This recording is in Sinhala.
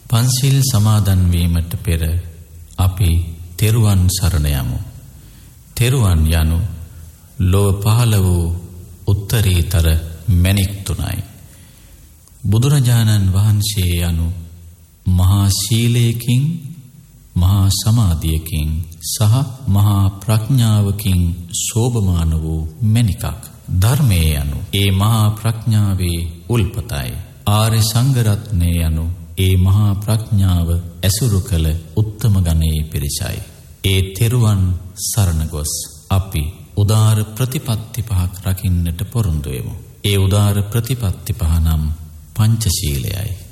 පන්සිල් සමාදන් වීමට පෙර අපි තෙරුවන් සරණ යමු. තෙරුවන් යනු ලොව පහළ වූ උත්තරීතර මැණික් තුනයි. බුදුරජාණන් වහන්සේ යනු මහා සීලයකින්, මහා සමාධියකින් සහ මහා ප්‍රඥාවකින් සෝභමාන වූ මැණිකක්. ධර්මයේ යනු ඒ මහා ප්‍රඥාවේ උල්පතයි. ආර්ය සංඝ රත්නය යනු ඒ මහා ප්‍රඥාව ඇසුරු කළ උත්තම ගණයේ පිරිසයි. ඒ තෙරුවන් සරණ ගොස් අපි උදාර ප්‍රතිපත්ති පහක් රකින්නට පොරොන්දු වෙමු. ඒ උදාර ප්‍රතිපත්ති පහ නම් පංචශීලයයි.